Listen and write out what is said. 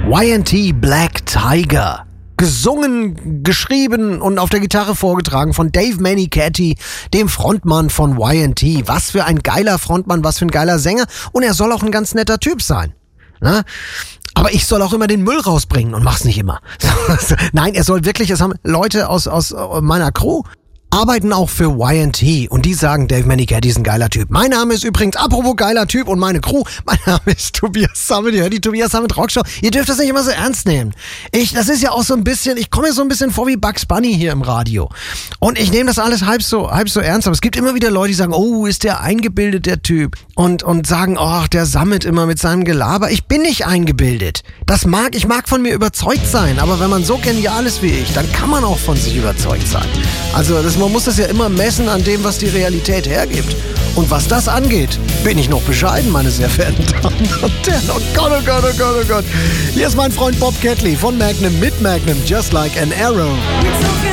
Y&T Black Tiger. Gesungen, geschrieben und auf der Gitarre vorgetragen von Dave Meniketti, dem Frontmann von Y&T. Was für ein geiler Frontmann, was für ein geiler Sänger. Und er soll auch ein ganz netter Typ sein. Na? Aber ich soll auch immer den Müll rausbringen und mach's nicht immer. Nein, er soll wirklich, es haben Leute aus meiner Crew arbeiten auch für Y&T und die sagen, Dave Meniketti ist ein geiler Typ. Mein Name ist übrigens, apropos geiler Typ und meine Crew, mein Name ist Tobias Sammet, ihr hört die Tobias Sammet Rockshow. Ihr dürft das nicht immer so ernst nehmen. Das ist ja auch so ein bisschen, ich komme mir so ein bisschen vor wie Bugs Bunny hier im Radio. Und ich nehme das alles halb so ernst, aber es gibt immer wieder Leute, die sagen, oh, ist der eingebildet, der Typ. Und sagen, oh, der Sammet immer mit seinem Gelaber. Ich bin nicht eingebildet. Ich mag von mir überzeugt sein, aber wenn man so genial ist wie ich, dann kann man auch von sich überzeugt sein. Also man muss das ja immer messen an dem, was die Realität hergibt. Und was das angeht, bin ich noch bescheiden, meine sehr verehrten Damen und Herren. Oh Gott, oh Gott, oh Gott, oh Gott. Hier ist mein Freund Bob Catley von Magnum mit Magnum, Just Like an Arrow.